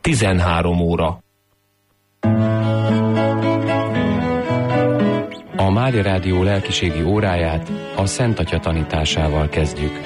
13 óra. A Mária Rádió lelkiségi óráját a Szent Atya tanításával kezdjük.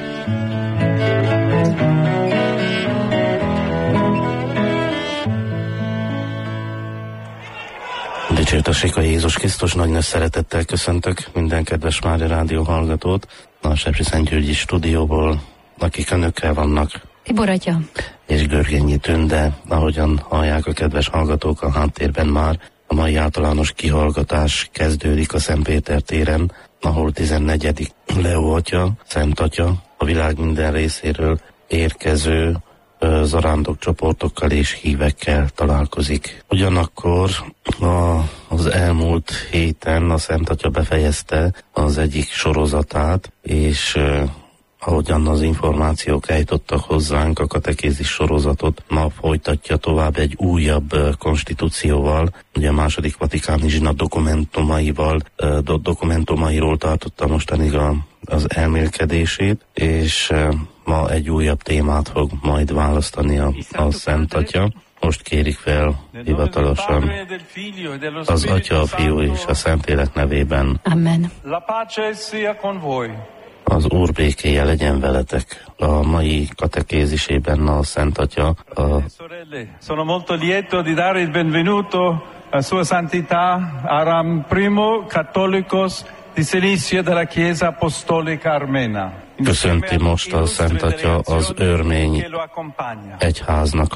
Dicsértessék a Jézus Krisztus, nagy szeretettel köszöntök minden kedves Mária Rádió hallgatót a Sepsiszentgyörgyi stúdióból, akik önökkel vannak. Tibor atya. És Görgényi Tünde, ahogyan hallják a kedves hallgatók a háttérben már, a mai általános kihallgatás kezdődik a Szentpéter téren, ahol 14. Leó atya, Szent Atya, a világ minden részéről érkező zarándok csoportokkal és hívekkel találkozik. Ugyanakkor az elmúlt héten a Szent Atya befejezte az egyik sorozatát, és ahogyan az információk eljutottak hozzánk, a katekézis sorozatot ma folytatja tovább egy újabb konstitúcióval. Ugye a második vatikáni zsinat dokumentumairól tartotta mostanig az elmélkedését, és ma egy újabb témát fog majd választani a Szent Atya. Most kérik fel hivatalosan az Atya, a Fiú és a Szentlélek nevében. Amen. Az Úr békéje legyen veletek. A mai katekézisében a Szent Atya Sono molto lieto di dare il benvenuto a Sua Santità Aram I Cattolicos di Cilicia della Chiesa Apostolica Armena. Köszönti most a Szent Atya az örmény egyháznak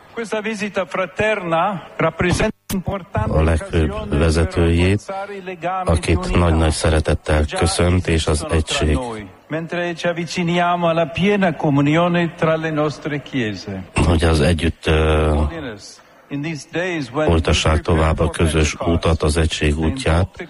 a legfőbb vezetőjét, akit nagy-nagy szeretettel köszönt, és az egység, hogy az együtt folytassák tovább a közös útat, az egység útját,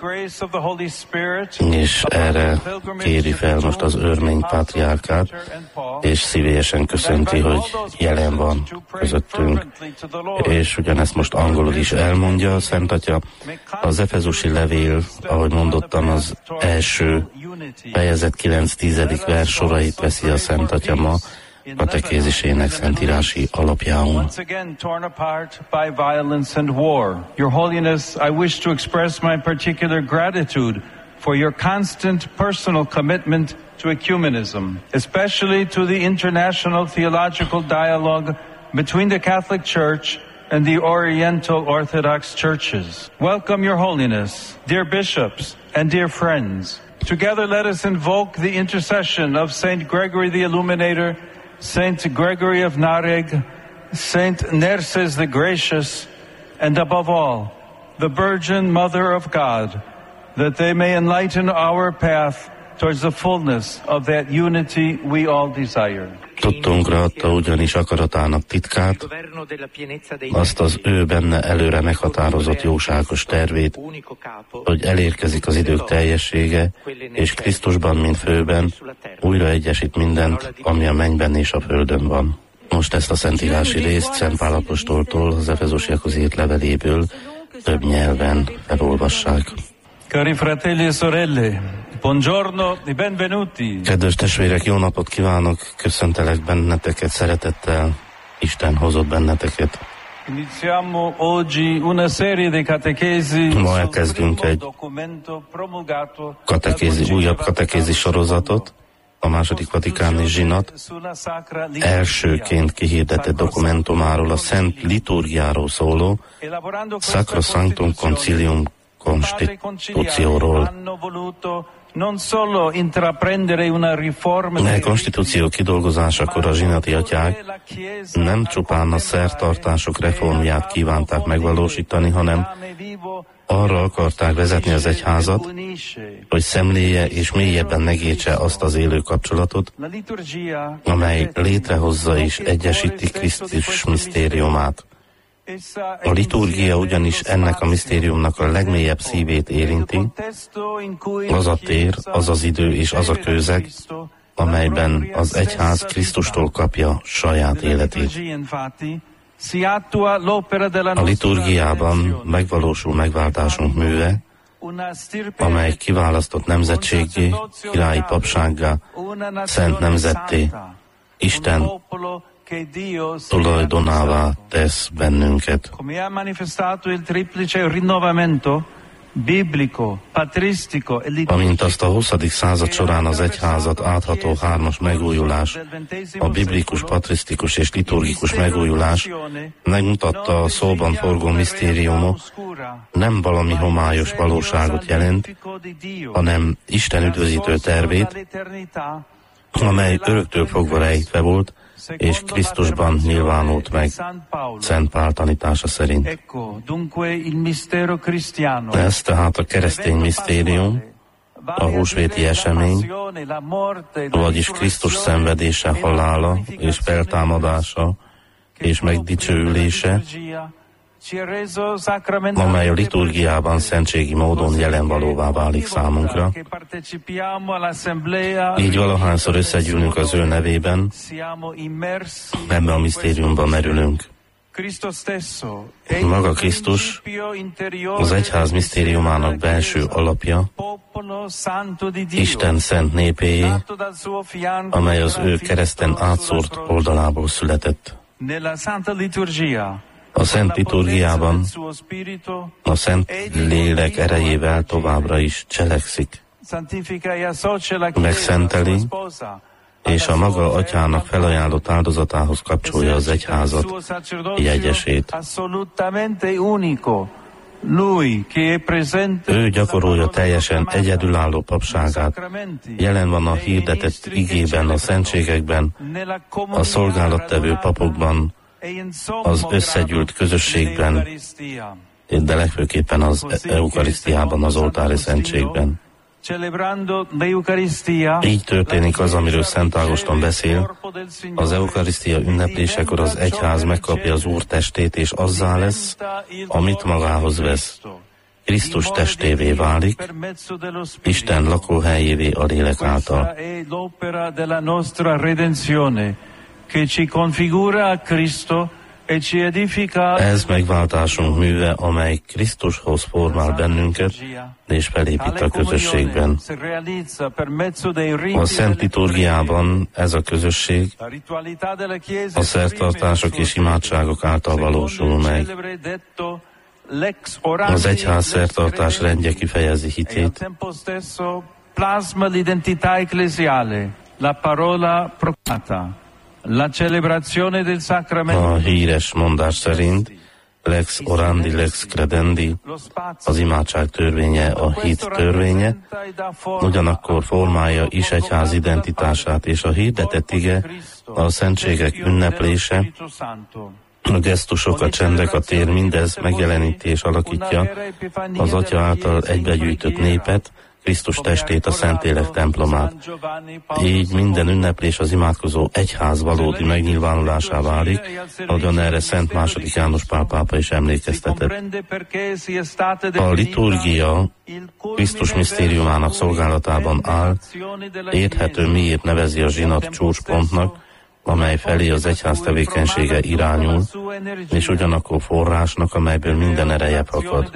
és erre kéri fel most az örmény pátriárkát, és szívélyesen köszönti, hogy jelen van közöttünk. És ugyanezt most angolul is elmondja a Szent Atya. Az efezusi levél, ahogy mondottam, az első fejezet 9-10. vers sorait veszi a Szent Atya ma katekézisének szentírási alapjául. Once again torn apart by violence and war. Your Holiness, I wish to express my particular gratitude for your constant personal commitment to ecumenism, especially to the international theological dialogue between the Catholic Church and the Oriental Orthodox churches. Welcome, Your Holiness, dear bishops and dear friends. Together let us invoke the intercession of Saint Gregory the Illuminator, Saint Gregory of Nareg, Saint Nerses the Gracious, and above all, the Virgin Mother of God, that they may enlighten our path towards the fullness of that unity we all desire. Tudtunkra adta ugyanis akaratának titkát, azt az ő benne előre meghatározott jóságos tervét, hogy elérkezik az idők teljessége, és Krisztusban, mint főben, újra egyesít mindent, ami a mennyben és a földön van. Most ezt a szentírási részt Szent Pál apostoltól, az efezusiakhoz írt leveléből több nyelven felolvassák. Cari fratelli e sorelle, buongiorno e benvenuti. Kedves testvérek, jó napot kívánok, köszöntelek benneteket szeretettel, Isten hozott benneteket. Iniziamo oggi una serie di catechesi. Ma elkezdünk egy újabb katekézi sorozatot, a második vatikáni zsinat elsőként kihirdetett dokumentumáról, a Szent Liturgiáról szóló Sacrosanctum Concilium konstitúcióról. A konstitúció kidolgozásakor a zsinati atyák nem csupán a szertartások reformját kívánták megvalósítani, hanem arra akarták vezetni az egyházat, hogy szemléje és mélyebben megértse azt az élő kapcsolatot, amely létrehozza és egyesíti Krisztus misztériumát. A liturgia ugyanis ennek a misztériumnak a legmélyebb szívét érinti, az a tér, az az idő és az a kőzeg, amelyben az egyház Krisztustól kapja saját életét. A liturgiában megvalósul megváltásunk műve, amely kiválasztott nemzetséggé, királyi papsággá, szent nemzetté, Isten tulajdonává tesz bennünket. Come ha manifestato il triplice rinnovamento biblico, patristico e liturgico. Amint azt a 20. század során az egyházat átható hármas megújulás, a biblikus, patrisztikus és liturgikus megújulás megmutatta a szóban forgó misztériumot, nem valami homályos valóságot jelent, hanem Isten üdvözítő tervét, amely öröktől fogva rejtve volt, és Krisztusban nyilvánult meg, Szent Pál tanítása szerint. Ez tehát a keresztény misztérium, a húsvéti esemény, vagyis Krisztus szenvedése, halála és feltámadása és megdicsőülése, amely a liturgiában szentségi módon jelenvalóvá válik számunkra. Így valahányszor összegyűlünk az ő nevében, ebbe a misztériumba merülünk. Maga Krisztus az egyház misztériumának belső alapja, Isten szent népéjé, amely az ő kereszten átszórt oldalából született. A Szent Liturgiában a Szent Lélek erejével továbbra is cselekszik, megszenteli, és a maga atyának felajánlott áldozatához kapcsolja az egyházat, jegyesét. Ő gyakorolja teljesen egyedülálló papságát, jelen van a hirdetett igében, a szentségekben, a szolgálattevő papokban, az összegyűlt közösségben, de legfőképpen az eukarisztiában, az oltári szentségben. Így történik az, amiről Szent Ágoston beszél. Az eukarisztia ünneplésekor az egyház megkapja az Úr testét, és azzá lesz, amit magához vesz. Krisztus testévé válik, Isten lakóhelyévé a lélek által. Ez megváltásunk műve, amely Krisztushoz formál bennünket, és felépít a közösségben. A Szent Liturgiában ez a közösség a szertartások és imádságok által valósul meg. Az egyház szertartás rendje kifejezi hitét, a híres mondás szerint lex orandi, lex credendi, az imádság törvénye, a hit törvénye, ugyanakkor formálja is egyház identitását, és a hirdetett ige, a szentségek ünneplése, a gesztusok, a csendek, a tér, mindez megjeleníti és alakítja az Atya által egybegyűjtött népet, Krisztus testét, a Szentlélek templomát. Így minden ünneplés az imádkozó egyház valódi megnyilvánulásá válik, ahogyan erre Szent II. János Pál pápa is emlékeztetett. A liturgia Krisztus misztériumának szolgálatában áll, érthető miért nevezi a zsinat csúcspontnak, amely felé az egyház tevékenysége irányul, és ugyanakkor forrásnak, amelyből minden ereje fakad.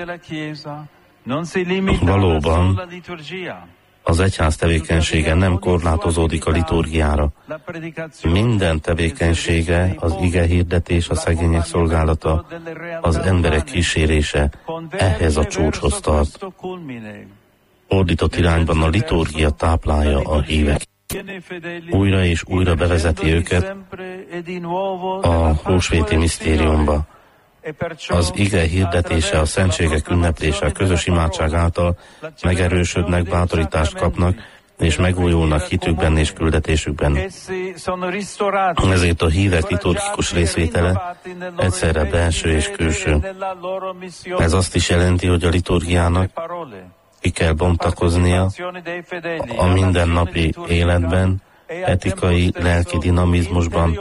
Valóban, az egyház tevékenysége nem korlátozódik a liturgiára. Minden tevékenysége, az ige hirdetés, a szegények szolgálata, az emberek kísérése ehhez a csúcshoz tart. Fordított irányban a liturgia táplálja a hívek. Újra és újra bevezeti őket a húsvéti misztériumba. Az ige hirdetése, a szentségek ünneplése, a közös imádság által megerősödnek, bátorítást kapnak, és megújulnak hitükben és küldetésükben. Ezért a hívek liturgikus részvétele egyszerre belső és külső. Ez azt is jelenti, hogy a liturgiának ki kell bontakoznia a mindennapi életben, etikai, lelki dinamizmusban,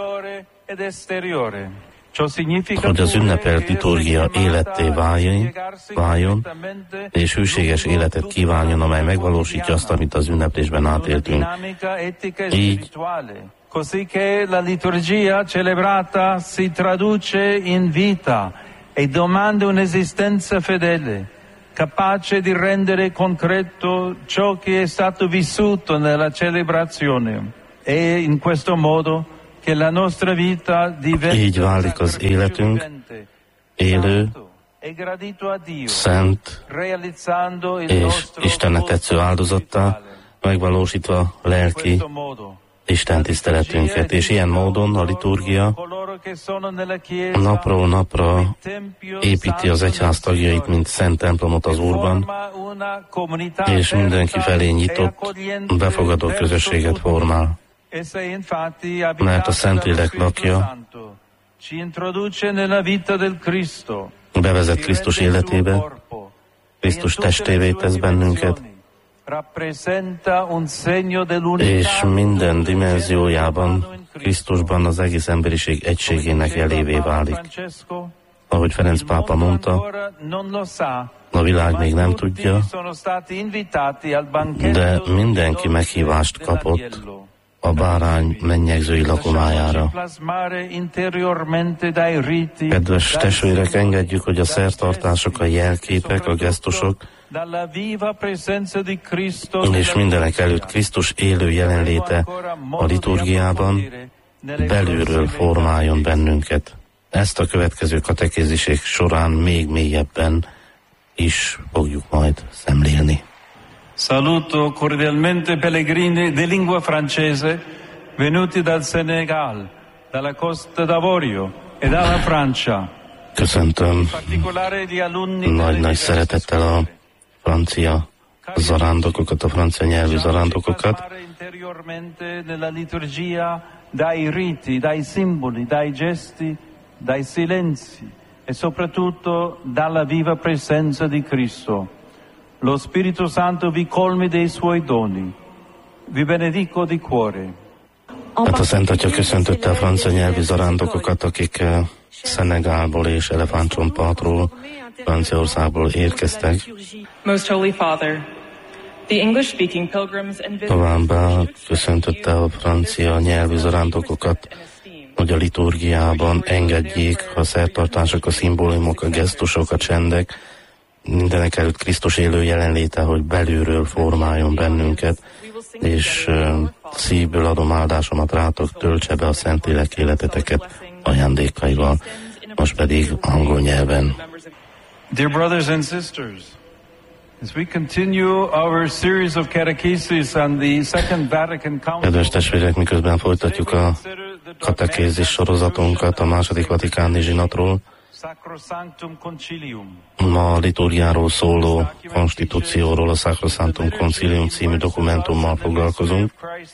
hogy az ünnepelt liturgia életté váljon, és hűséges életet kívánjon, amely megvalósítja azt, amit az ünneplésben átéltünk. Így così che la liturgia celebrata si traduce in vita e domanda un'esistenza fedele, capace di rendere concreto ciò che è stato vissuto nella celebrazione. E in questo modo Így válik az életünk élő, szent és Istennek tetsző áldozattá, megvalósítva lelki Isten tiszteletünket, és ilyen módon a liturgia napról napra építi az egyház tagjait, mint szent templomot az Úrban, és mindenki felé nyitott, befogadó közösséget formál. Mert a Szentlélek lakja, bevezet Krisztus életébe, Krisztus testévé tesz bennünket, és minden dimenziójában Krisztusban az egész emberiség egységének jelévé válik. Ahogy Ferenc pápa mondta, a világ még nem tudja, de mindenki meghívást kapott a bárány mennyegzői lakomájára. Kedves testvérek, engedjük, hogy a szertartások, a jelképek, a gesztusok, és mindenek előtt Krisztus élő jelenléte a liturgiában belülről formáljon bennünket. Ezt a következő katekézisek során még mélyebben is fogjuk majd szemlélni. Saluto cordialmente pellegrini di lingua francese venuti dal Senegal, dalla Costa d'Avorio e dalla Francia. Köszöntöm nagy szeretettel a francia zarándokokat, a francia nyelvű zarándokokat. Nella liturgia dai riti, dai simboli, dai gesti, dai silenzi e soprattutto dalla viva presenza di Cristo. Lo Spirito Santo vi colmi dei suoi doni. Vi benedico di cuore. Hát a Szent Atya köszöntötte a francia nyelvű zarándokokat, akik Szenegálból és Elefántcsontpartról, Franciaországból érkeztek. Most Holy Father, the English-speaking pilgrims and Továbbá köszöntötte a francia nyelvű zarándokokat, hogy a liturgiában engedjék a szertartások, a szimbólumok, a gesztusok, a csendek, mindenek előtt Krisztus élő jelenléte, hogy belülről formáljon bennünket, és szívből adom áldásomat rátok, töltse be a Szentlélek életeteket ajándékaival. Most pedig angol nyelven. Dear brothers and sisters, as we continue our series of catechesis on the Second Vatican Council, kedves testvérek, miközben folytatjuk a katekézis sorozatunkat a második vatikáni zsinatról, Sacrosanctum Concilium, ma a liturgiáról szóló konstitúcióról, a Sacrosanctum Concilium című dokumentummal foglalkozunk.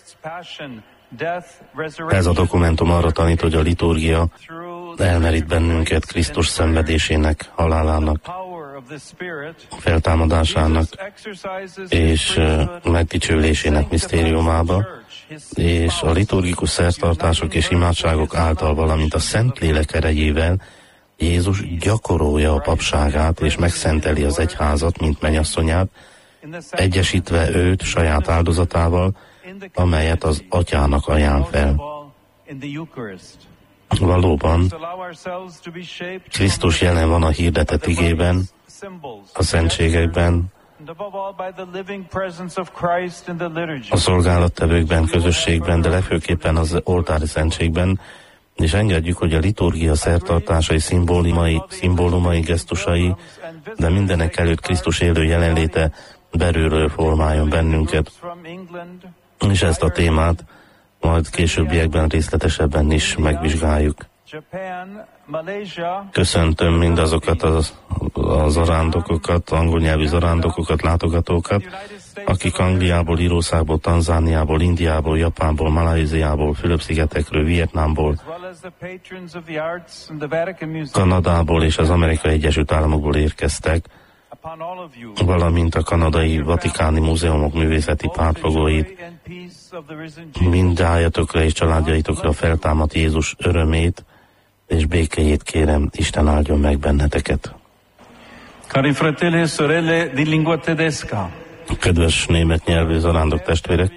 Ez a dokumentum arra tanít, hogy a liturgia elmerít bennünket Krisztus szenvedésének, halálának, feltámadásának és megdicsőlésének misztériumába, és a liturgikus szertartások és imádságok által, valamint a Szentlélek erejével Jézus gyakorolja a papságát és megszenteli az egyházat, mint mennyasszonyát, egyesítve őt saját áldozatával, amelyet az Atyának ajánl fel. Valóban, Krisztus jelen van a hirdetett igében, a szentségekben, a szolgálattevőkben, közösségben, de legfőképpen az oltári szentségben, és engedjük, hogy a liturgia szertartásai, szimbólumai, gesztusai, de mindenek előtt Krisztus élő jelenléte belülről formáljon bennünket. És ezt a témát majd későbbiekben részletesebben is megvizsgáljuk. Köszöntöm mindazokat a zarándokokat, angol nyelvű zarándokokat, látogatókat, akik Angliából, Írországból, Tanzániából, Indiából, Japánból, Malajziából, Fülöp-szigetekről, Vietnámból, Kanadából és az Amerikai Egyesült Államokból érkeztek, valamint a kanadai vatikáni múzeumok művészeti pártfogóit, mindnyájatokra és családjaitokra feltámadt Jézus örömét és békéjét kérem, Isten áldjon meg benneteket. Cari fratelli e sorelle di lingua tedesca, kedves német nyelvű zarándok testvérek,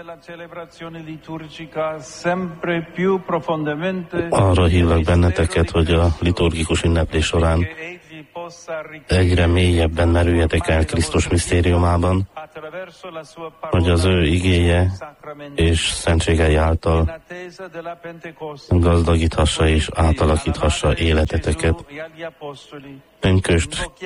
arra hívlak benneteket, hogy a liturgikus ünneplés során egyre mélyebben merüljetek el Krisztus misztériumában, hogy az ő igéje és szentségei által gazdagíthassa és átalakíthassa életeteket. Pünkösd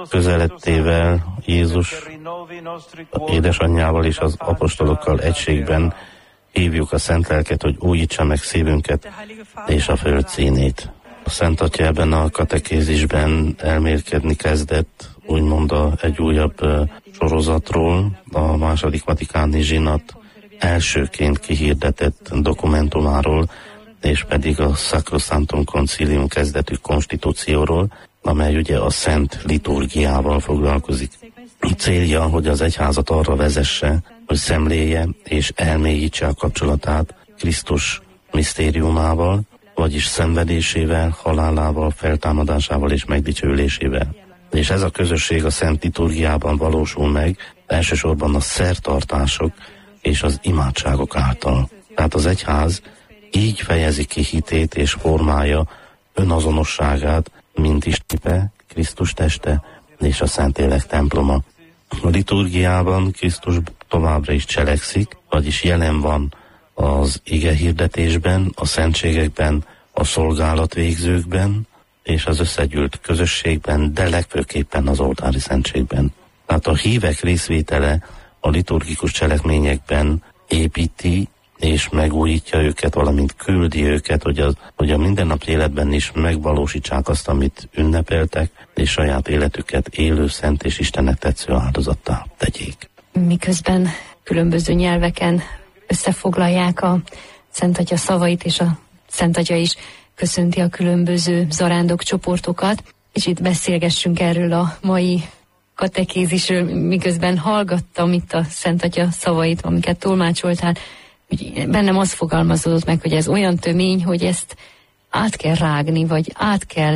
közelettével Jézus édesanyjával és az apostolokkal egységben hívjuk a Szent Lelket, hogy újítsa meg szívünket és a föld színét. A Szent Atya ebben a katekézisben elmélkedni kezdett, úgymond egy újabb sorozatról, a második vatikáni zsinat elsőként kihirdetett dokumentumáról, és pedig a Sacrosanctum Concilium kezdetű konstitúcióról, amely ugye a szent liturgiával foglalkozik. Célja, hogy az egyházat arra vezesse, hogy szemléje és elmélyítse a kapcsolatát Krisztus misztériumával, vagyis szenvedésével, halálával, feltámadásával és megdicsőülésével. És ez a közösség a szent liturgiában valósul meg, elsősorban a szertartások és az imádságok által. Tehát az egyház így fejezi ki hitét és formája önazonosságát, mint Istene, Krisztus teste és a Szentlélek temploma. A liturgiában Krisztus továbbra is cselekszik, vagyis jelen van az ige hirdetésben, a szentségekben, a szolgálatvégzőkben és az összegyűlt közösségben, de legfőképpen az oltári szentségben. Tehát a hívek részvétele a liturgikus cselekményekben építi és megújítja őket, valamint küldi őket, hogy a mindennapi életben is megvalósítsák azt, amit ünnepeltek, és saját életüket élő, szent és Istennek tetsző áldozattá tegyék. Miközben különböző nyelveken összefoglalják a Szent Atya szavait, és a Szent Atya is köszönti a különböző zarándok csoportokat, és itt beszélgessünk erről a mai katekézisről, miközben hallgattam itt a Szent Atya szavait, amiket tolmácsoltál. Bennem az fogalmazódott meg, hogy ez olyan tömény, hogy ezt át kell rágni, vagy át kell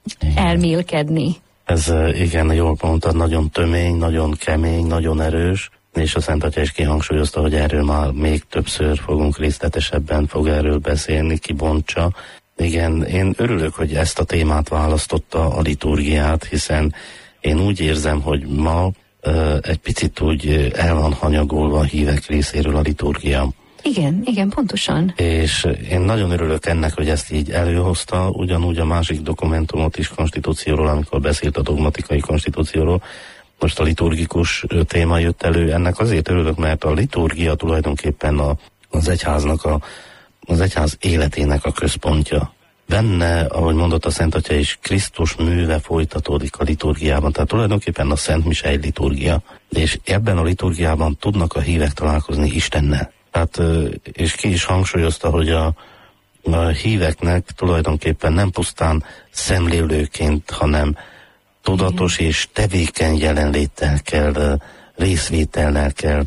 elmélkedni. Ez igen, jól mondtad, nagyon tömény, nagyon kemény, nagyon erős, és a Szent Atya is kihangsúlyozta, hogy erről már még többször fogunk részletesebben fog erről beszélni, kibontsa. Igen, én örülök, hogy ezt a témát választotta a liturgiát, hiszen én úgy érzem, hogy ma egy picit úgy el van hanyagolva a hívek részéről a liturgia. Igen, pontosan. És én nagyon örülök ennek, hogy ezt így előhozta, ugyanúgy a másik dokumentumot is konstitúcióról, amikor beszélt a dogmatikai konstitúcióról, most a liturgikus téma jött elő. Ennek azért örülök, mert a liturgia tulajdonképpen az egyháznak, az egyház életének a központja. Benne, ahogy mondott a Szent Atya is, Krisztus műve folytatódik a liturgiában, tehát tulajdonképpen a Szent Mise egy liturgia, és ebben a liturgiában tudnak a hívek találkozni Istennel. Tehát, és ki is hangsúlyozta, hogy a híveknek tulajdonképpen nem pusztán szemlélőként, hanem tudatos és tevékeny jelenléttel kell, részvétellel kell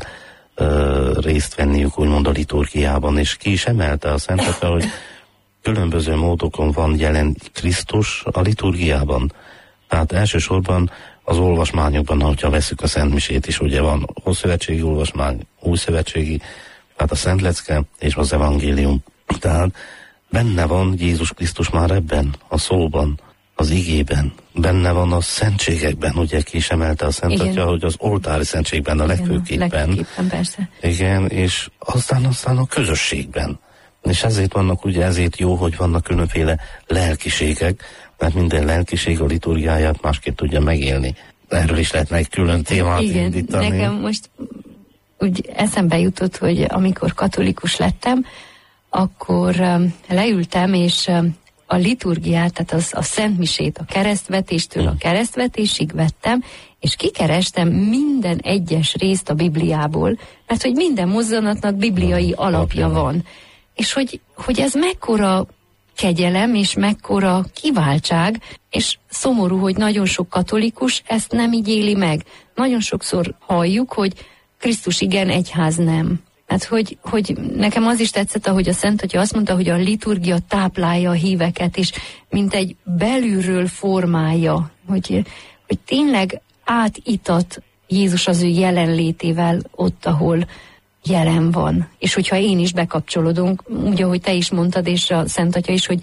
részt venniük, úgymond a liturgiában, és ki is emelte a Szent Atya, hogy különböző módokon van jelen Krisztus a liturgiában. Tehát elsősorban az olvasmányokban, hogyha veszük a Szent Misét is, ugye van ószövetségi olvasmány, újszövetségi, tehát a Szent Lecke és az Evangélium. Tehát benne van Jézus Krisztus már ebben, a szóban, az igében, benne van a szentségekben, ugye ki is emelte a Szent Atya, hogy az oltári szentségben a legfőképpen. Persze. Igen, és aztán a közösségben. És ezért jó, hogy vannak különféle lelkiségek, mert minden lelkiség a liturgiáját másképp tudja megélni. Erről is lehetne egy külön témát indítani. Nekem most úgy eszembe jutott, hogy amikor katolikus lettem, akkor leültem, és a liturgiát, tehát a Szent Misét, a keresztvetéstől a keresztvetésig vettem, és kikerestem minden egyes részt a Bibliából, mert hogy minden mozzanatnak bibliai alapja van. És hogy ez mekkora kegyelem, és mekkora kiváltság, és szomorú, hogy nagyon sok katolikus ezt nem így éli meg. Nagyon sokszor halljuk, hogy Krisztus igen, egyház nem. Hát, hogy nekem az is tetszett, ahogy a Szent Atya azt mondta, hogy a liturgia táplálja a híveket, és mint egy belülről formálja, hogy tényleg átitat Jézus az ő jelenlétével ott, ahol jelen van. És hogyha én is bekapcsolódunk, úgy, ahogy te is mondtad, és a Szent Atya is, hogy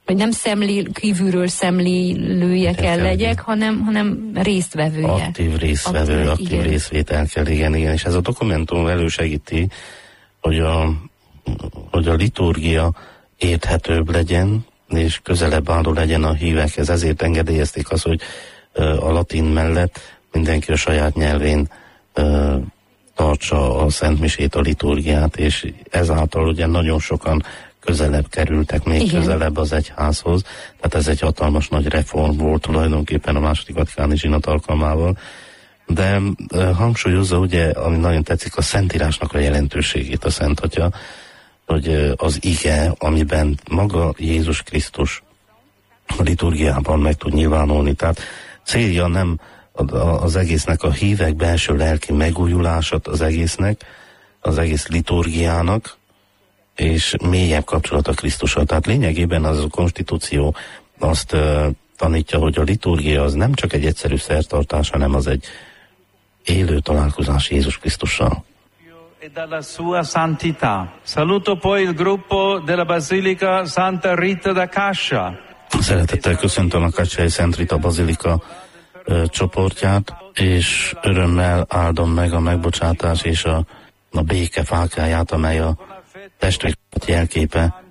nem kívülről szemlélője kell legyek, hanem résztvevője. Aktív résztvevő, aktív részvétel kell, igen. És ez a dokumentum elősegíti, hogy a liturgia érthetőbb legyen, és közelebb álló legyen a hívekhez. Ezért engedélyezték azt, hogy a latin mellett mindenki a saját nyelvén tartsa a szentmisét, a liturgiát, és ezáltal ugye nagyon sokan közelebb kerültek, még igen, közelebb az egyházhoz. Tehát ez egy hatalmas nagy reform volt tulajdonképpen a második vatikáni zsinat alkalmával. De hangsúlyozza ugye, ami nagyon tetszik, a Szentírásnak a jelentőségét a Szent Atya, hogy az ige, amiben maga Jézus Krisztus a liturgiában meg tud nyilvánulni. Tehát célja nem az egésznek a hívek belső lelki megújulását az egésznek, az egész liturgiának, és mélyebb kapcsolat a Krisztussal. Tehát lényegében az a konstitúció azt tanítja, hogy a liturgia az nem csak egy egyszerű szertartás, hanem az egy élő találkozás Jézus Krisztussal. E dalla sua santità. Saluto poi il gruppo della Basilica Santa Rita da Cascia. Szeretettel köszöntöm a Kacsai Szent Rita Bazilika csoportját, és örömmel áldom meg a megbocsátás és a béke fákjáját, amely a testvérek jelképe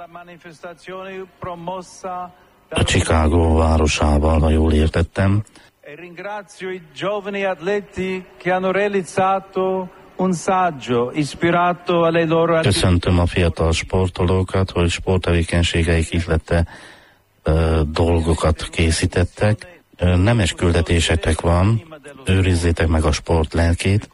a Chicago városával, ha jól értettem. Ringrazio i giovani atleti che hanno realizzato un saggio ispirato alle loro. Köszöntöm a fiatal sportolókat, hogy sporttevékenységeik ihlette dolgokat készítettek. Nemes küldetésetek van, őrizzétek meg a sport lelkét.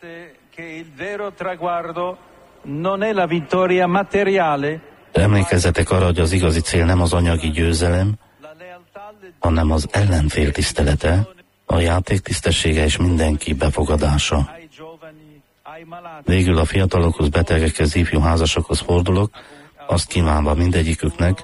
Emlékezzetek arra, hogy az igazi cél nem az anyagi győzelem, hanem az ellenfél tisztelete, a játék tisztessége és mindenki befogadása. Végül a fiatalokhoz, betegekhez, ifjú házasokhoz fordulok, azt kívánva mindegyiküknek,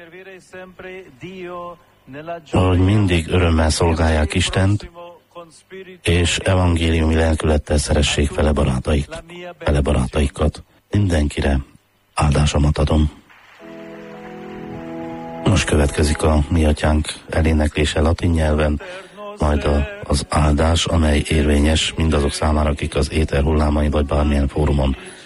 hogy mindig örömmel szolgálják Istent, és evangéliumi lelkülettel szeressék fele barátaikat. Mindenkire áldásomat adom. Most következik a Mi Atyánk eléneklése latin nyelven, majd az áldás, amely érvényes mindazok számára, akik az éter hullámain vagy bármilyen fórumon